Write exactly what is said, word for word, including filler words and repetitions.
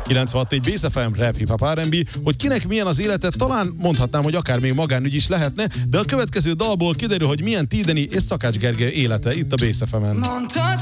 kilencvenhat négy Bész ef em, rap, hip-hop, er and bé, hogy kinek milyen az élete, talán mondhatnám, hogy akár még magánügy is lehetne, de a következő dalból kiderül, hogy milyen T. Deni és Szakács Gergely élete itt a Bész ef emen. Mondtad,